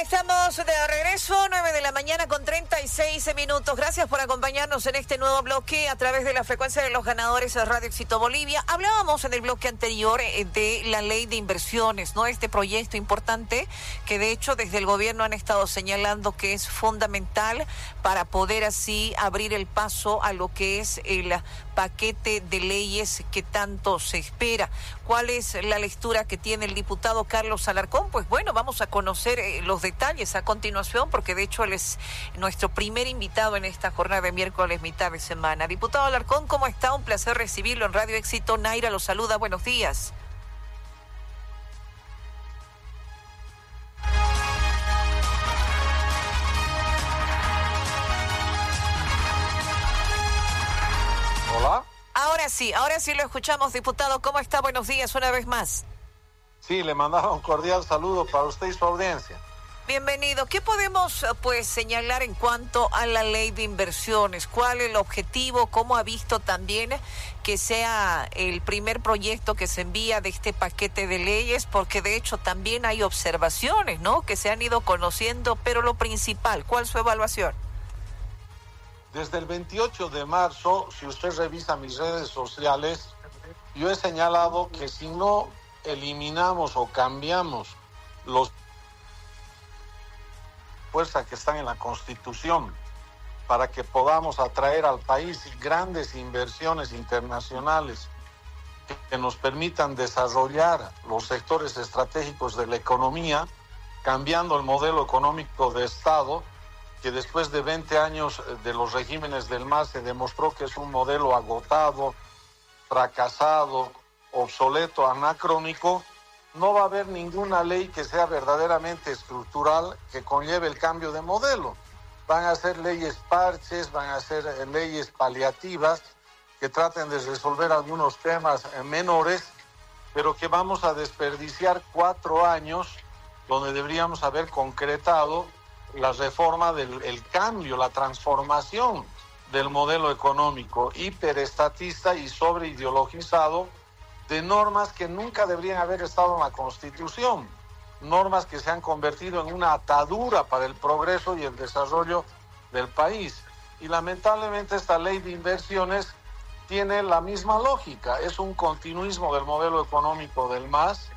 Estamos de regreso, 9 de la mañana con 36 minutos. Gracias por acompañarnos en este nuevo bloque a través de la frecuencia de los ganadores de Radio Éxito Bolivia. Hablábamos en el bloque anterior de la ley de inversiones, ¿no? Este proyecto importante que de hecho desde el gobierno han estado señalando que es fundamental para poder así abrir el paso a lo que es el paquete de leyes que tanto se espera. ¿Cuál es la lectura que tiene el diputado Carlos Alarcón? Pues bueno, vamos a conocer los detalles a continuación, porque de hecho él es nuestro primer invitado en esta jornada de miércoles, mitad de semana. Diputado Alarcón, ¿cómo está? Un placer recibirlo en Radio Éxito. Naira lo saluda. Buenos días. Hola. Ahora sí lo escuchamos, diputado. ¿Cómo está? Buenos días una vez más. Sí, le mandaba un cordial saludo para usted y su audiencia. Bienvenido. ¿Qué podemos señalar en cuanto a la ley de inversiones? ¿Cuál es el objetivo? ¿Cómo ha visto también que sea el primer proyecto que se envía de este paquete de leyes? Porque de hecho también hay observaciones, ¿no?, que se han ido conociendo, pero lo principal, ¿cuál es su evaluación? Desde el 28 de marzo, si usted revisa mis redes sociales, yo he señalado que si no eliminamos o cambiamos los fuerzas que están en la Constitución para que podamos atraer al país grandes inversiones internacionales que nos permitan desarrollar los sectores estratégicos de la economía, cambiando el modelo económico de Estado, que después de 20 años de los regímenes del MAS se demostró que es un modelo agotado, fracasado, obsoleto, anacrónico. No va a haber ninguna ley que sea verdaderamente estructural que conlleve el cambio de modelo. Van a ser leyes parches, van a ser leyes paliativas que traten de resolver algunos temas menores, pero que vamos a desperdiciar 4 años donde deberíamos haber concretado la reforma el cambio, la transformación del modelo económico hiperestatista y sobreideologizado de normas que nunca deberían haber estado en la Constitución, normas que se han convertido en una atadura para el progreso y el desarrollo del país. Y lamentablemente esta ley de inversiones tiene la misma lógica, es un continuismo del modelo económico del MAS.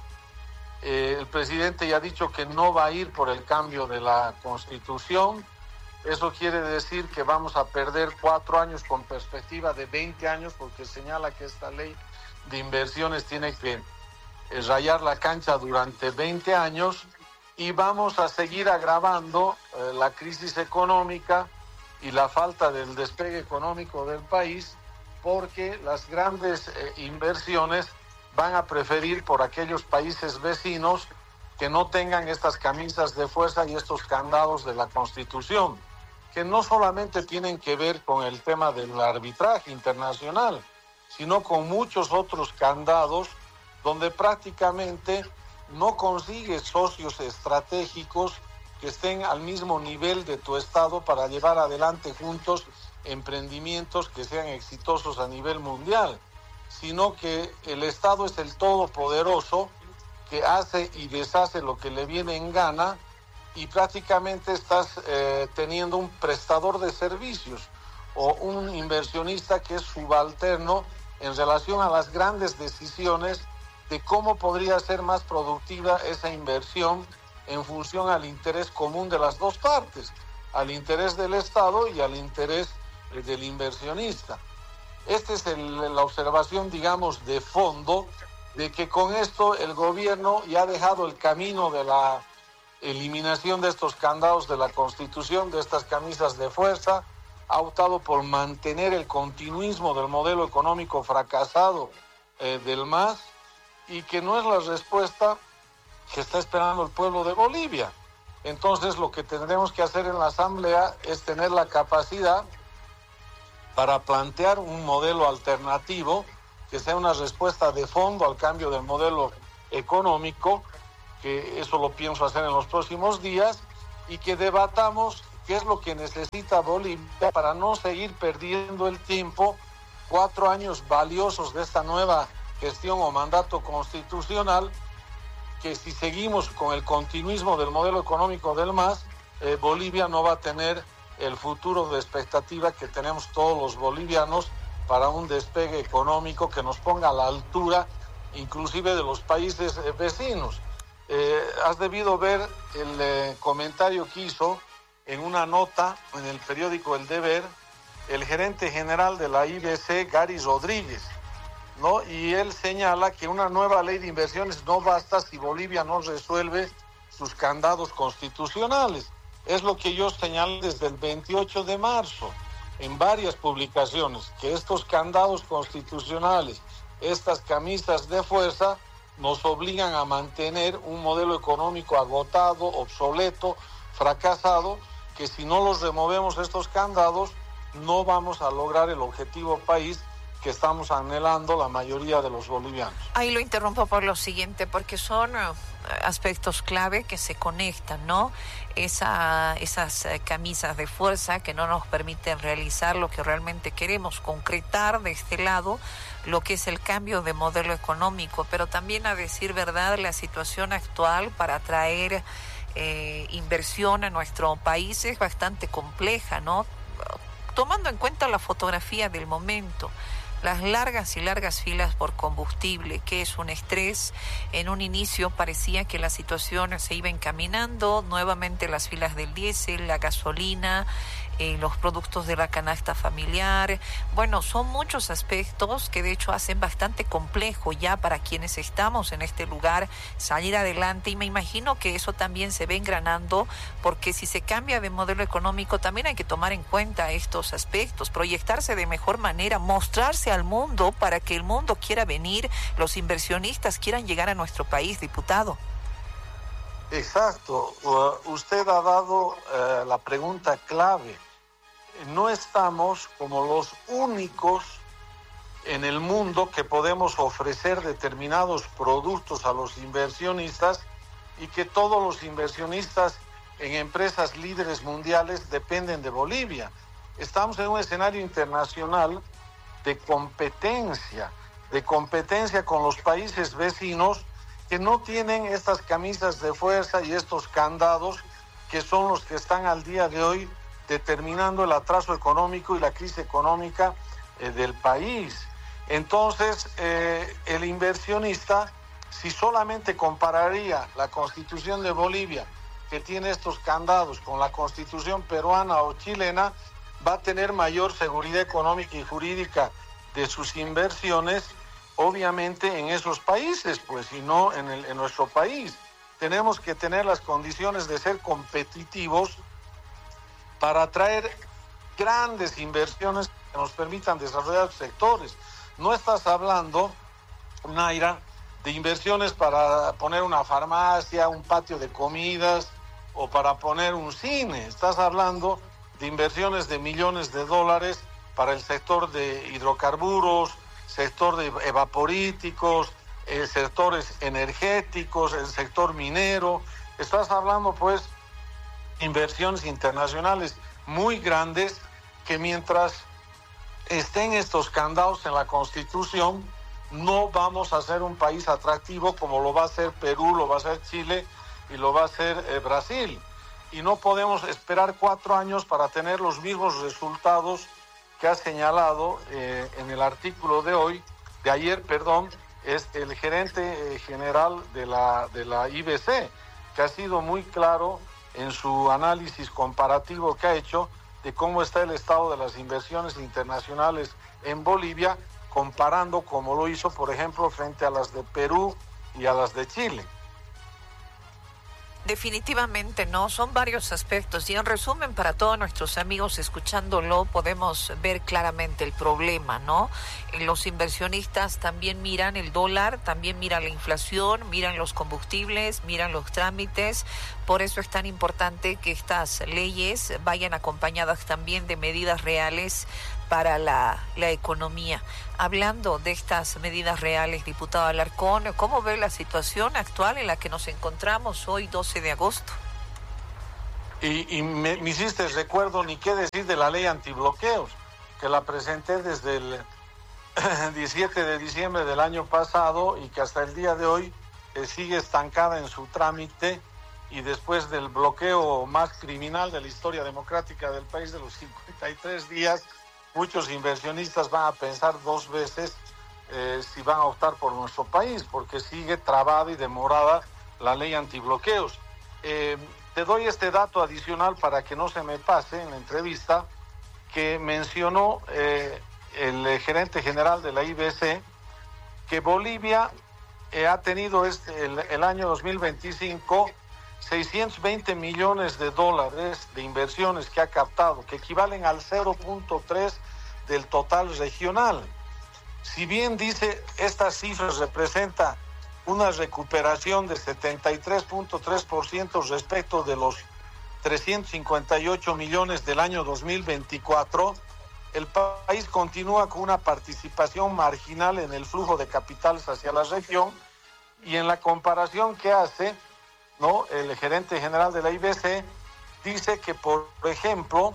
El presidente ya ha dicho que no va a ir por el cambio de la Constitución. Eso quiere decir que vamos a perder 4 años con perspectiva de 20 años, porque señala que esta ley de inversiones tiene que rayar la cancha durante 20 años y vamos a seguir agravando la crisis económica y la falta del despegue económico del país, porque las grandes inversiones van a preferir por aquellos países vecinos que no tengan estas camisas de fuerza y estos candados de la Constitución, que no solamente tienen que ver con el tema del arbitraje internacional, sino con muchos otros candados donde prácticamente no consigues socios estratégicos que estén al mismo nivel de tu Estado para llevar adelante juntos emprendimientos que sean exitosos a nivel mundial, sino que el Estado es el todopoderoso que hace y deshace lo que le viene en gana y prácticamente estás teniendo un prestador de servicios o un inversionista que es subalterno en relación a las grandes decisiones de cómo podría ser más productiva esa inversión en función al interés común de las dos partes, al interés del Estado y al interés del inversionista. Esta es la observación, digamos, de fondo, de que con esto el gobierno ya ha dejado el camino de la eliminación de estos candados de la Constitución, de estas camisas de fuerza, ha optado por mantener el continuismo del modelo económico fracasado del MAS, y que no es la respuesta que está esperando el pueblo de Bolivia. Entonces lo que tendremos que hacer en la Asamblea es tener la capacidad para plantear un modelo alternativo que sea una respuesta de fondo al cambio del modelo económico, que eso lo pienso hacer en los próximos días, y que debatamos qué es lo que necesita Bolivia para no seguir perdiendo el tiempo, 4 años valiosos de esta nueva gestión o mandato constitucional, que si seguimos con el continuismo del modelo económico del MAS, Bolivia no va a tener el futuro de expectativa que tenemos todos los bolivianos para un despegue económico que nos ponga a la altura inclusive de los países vecinos. Has debido ver el comentario que hizo en una nota en el periódico El Deber el gerente general de la IBC, Gary Rodríguez, ¿no? Y él señala que una nueva ley de inversiones no basta si Bolivia no resuelve sus candados constitucionales. Es lo que yo señalé desde el 28 de marzo en varias publicaciones, que estos candados constitucionales, estas camisas de fuerza, nos obligan a mantener un modelo económico agotado, obsoleto, fracasado, que si no los removemos estos candados, no vamos a lograr el objetivo país que estamos anhelando la mayoría de los bolivianos. Ahí lo interrumpo por lo siguiente, porque son aspectos clave que se conectan, ¿no? Esas camisas de fuerza que no nos permiten realizar lo que realmente queremos, concretar de este lado lo que es el cambio de modelo económico, pero también, a decir verdad, la situación actual para atraer inversión a nuestro país es bastante compleja, ¿no? Tomando en cuenta la fotografía del momento, las largas y largas filas por combustible, que es un estrés. En un inicio parecía que la situación se iba encaminando, nuevamente las filas del diésel, la gasolina, los productos de la canasta familiar. Bueno, son muchos aspectos que de hecho hacen bastante complejo ya para quienes estamos en este lugar salir adelante, y me imagino que eso también se ve engranando, porque si se cambia de modelo económico también hay que tomar en cuenta estos aspectos, proyectarse de mejor manera, mostrarse al mundo para que el mundo quiera venir, los inversionistas quieran llegar a nuestro país, diputado. Exacto, usted ha dado la pregunta clave. No estamos como los únicos en el mundo que podemos ofrecer determinados productos a los inversionistas, y que todos los inversionistas en empresas líderes mundiales dependen de Bolivia. Estamos en un escenario internacional de competencia con los países vecinos que no tienen estas camisas de fuerza y estos candados que son los que están al día de hoy determinando el atraso económico y la crisis económica del país. Entonces, el inversionista, si solamente compararía la Constitución de Bolivia, que tiene estos candados, con la Constitución peruana o chilena, va a tener mayor seguridad económica y jurídica de sus inversiones, obviamente en esos países, pues, y no en nuestro país. Tenemos que tener las condiciones de ser competitivos para atraer grandes inversiones que nos permitan desarrollar sectores. No estás hablando, Naira, de inversiones para poner una farmacia, un patio de comidas o para poner un cine. Estás hablando de inversiones de millones de dólares para el sector de hidrocarburos, sector de evaporíticos, sectores energéticos, el sector minero. Estás hablando, pues, inversiones internacionales muy grandes que mientras estén estos candados en la Constitución no vamos a ser un país atractivo como lo va a ser Perú, lo va a ser Chile y lo va a ser Brasil. Y no podemos esperar 4 años para tener los mismos resultados que ha señalado en el artículo de ayer, es el gerente general de la IBC, que ha sido muy claro en su análisis comparativo que ha hecho de cómo está el estado de las inversiones internacionales en Bolivia, comparando como lo hizo, por ejemplo, frente a las de Perú y a las de Chile. Definitivamente no, son varios aspectos, y en resumen, para todos nuestros amigos escuchándolo podemos ver claramente el problema, ¿no? Los inversionistas también miran el dólar, también miran la inflación, miran los combustibles, miran los trámites. Por eso es tan importante que estas leyes vayan acompañadas también de medidas reales para la economía. Hablando de estas medidas reales, diputado Alarcón, ¿cómo ve la situación actual en la que nos encontramos hoy, 12 de agosto? Y me hiciste recuerdo, ni qué decir de la ley antibloqueos, que la presenté desde el 17 de diciembre del año pasado y que hasta el día de hoy sigue estancada en su trámite, y después del bloqueo más criminal de la historia democrática del país de los 53 días, muchos inversionistas van a pensar dos veces si van a optar por nuestro país, porque sigue trabada y demorada la ley antibloqueos. Te doy este dato adicional para que no se me pase en la entrevista, que mencionó el gerente general de la IBC, que Bolivia ha tenido el año 2025 $620 millones de inversiones que ha captado, que equivalen al 0.3 del total regional. Si bien dice estas cifras representa una recuperación de 73.3% respecto de los 358 millones del año 2024, el país continúa con una participación marginal en el flujo de capitales hacia la región, y en la comparación que hace, ¿no?, el gerente general de la IBC dice que, por ejemplo,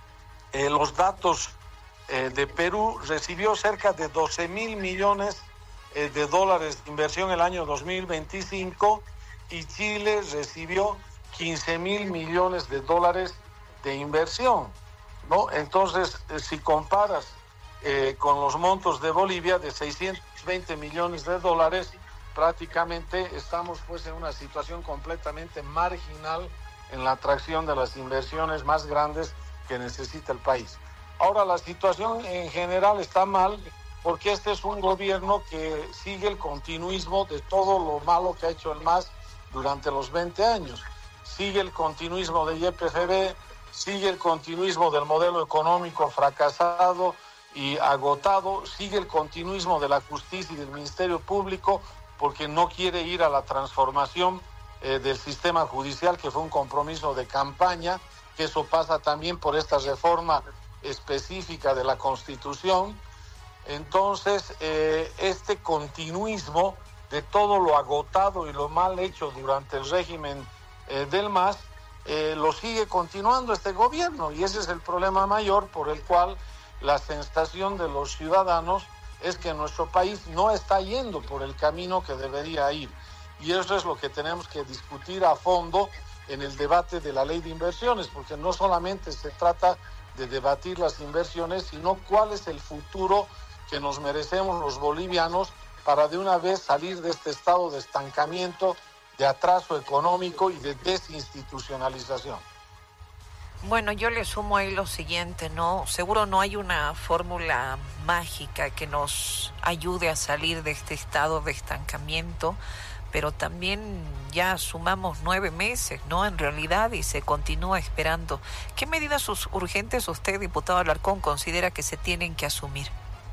los datos de Perú recibió cerca de 12,000 millones de dólares de inversión el año 2025, y Chile recibió 15,000 millones de dólares de inversión, ¿no? Entonces, si comparas con los montos de Bolivia de 620 millones de dólares, prácticamente estamos pues en una situación completamente marginal en la atracción de las inversiones más grandes que necesita el país. Ahora, la situación en general está mal porque este es un gobierno que sigue el continuismo de todo lo malo que ha hecho el MAS durante los 20 años. Sigue el continuismo de YPFB, sigue el continuismo del modelo económico fracasado y agotado, sigue el continuismo de la justicia y del Ministerio Público, porque no quiere ir a la transformación del sistema judicial, que fue un compromiso de campaña, que eso pasa también por esta reforma específica de la Constitución. Entonces, este continuismo de todo lo agotado y lo mal hecho durante el régimen del MAS, lo sigue continuando este gobierno, y ese es el problema mayor por el cual la sensación de los ciudadanos es que nuestro país no está yendo por el camino que debería ir. Y eso es lo que tenemos que discutir a fondo en el debate de la ley de inversiones, porque no solamente se trata de debatir las inversiones, sino cuál es el futuro que nos merecemos los bolivianos para de una vez salir de este estado de estancamiento, de atraso económico y de desinstitucionalización. Bueno, yo le sumo ahí lo siguiente, ¿no? Seguro no hay una fórmula mágica que nos ayude a salir de este estado de estancamiento, pero también ya sumamos 9 meses, ¿no?, en realidad, y se continúa esperando. ¿Qué medidas urgentes usted, diputado Alarcón, considera que se tienen que asumir?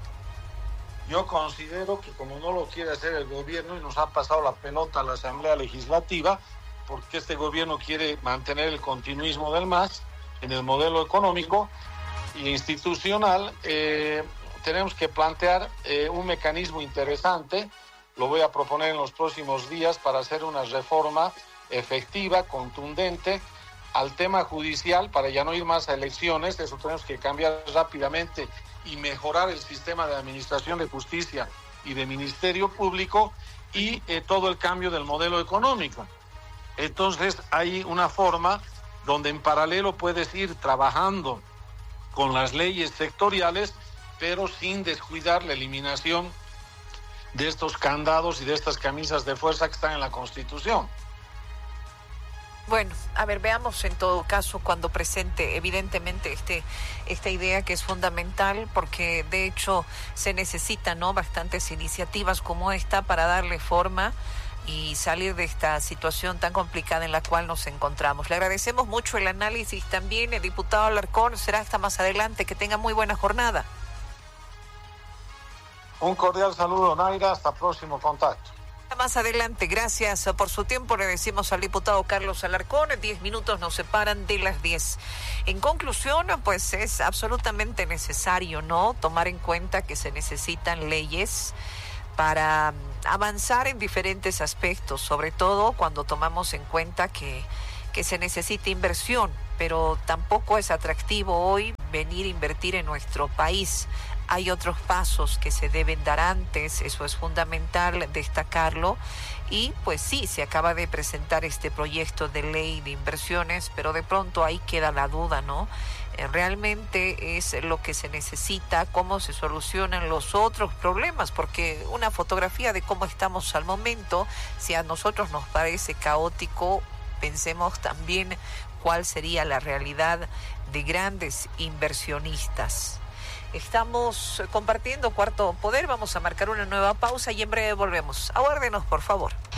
Yo considero que, como no lo quiere hacer el gobierno y nos ha pasado la pelota a la Asamblea Legislativa, porque este gobierno quiere mantener el continuismo del MAS en el modelo económico e institucional, tenemos que plantear un mecanismo interesante. Lo voy a proponer en los próximos días para hacer una reforma efectiva, contundente, al tema judicial, para ya no ir más a elecciones. Eso tenemos que cambiar rápidamente y mejorar el sistema de administración de justicia y de Ministerio Público, y todo el cambio del modelo económico. Entonces hay una forma donde en paralelo puedes ir trabajando con las leyes sectoriales, pero sin descuidar la eliminación de estos candados y de estas camisas de fuerza que están en la Constitución. Bueno, a ver, veamos en todo caso cuando presente evidentemente esta idea, que es fundamental, porque de hecho se necesitan, ¿no?, bastantes iniciativas como esta para darle forma y salir de esta situación tan complicada en la cual nos encontramos. Le agradecemos mucho el análisis también, el diputado Alarcón. Será hasta más adelante. Que tenga muy buena jornada. Un cordial saludo, Naira. Hasta próximo contacto. Más adelante, gracias por su tiempo, le decimos al diputado Carlos Alarcón. 10 minutos nos separan de las 10. En conclusión, pues es absolutamente necesario, ¿no?, tomar en cuenta que se necesitan leyes para avanzar en diferentes aspectos, sobre todo cuando tomamos en cuenta que se necesita inversión, pero tampoco es atractivo hoy venir a invertir en nuestro país. Hay otros pasos que se deben dar antes, eso es fundamental destacarlo. Y pues sí, se acaba de presentar este proyecto de ley de inversiones, pero de pronto ahí queda la duda, ¿no? Realmente es lo que se necesita, cómo se solucionan los otros problemas, porque una fotografía de cómo estamos al momento, si a nosotros nos parece caótico, pensemos también cuál sería la realidad de grandes inversionistas. Estamos compartiendo Cuarto Poder, vamos a marcar una nueva pausa y en breve volvemos. Aguárdenos, por favor.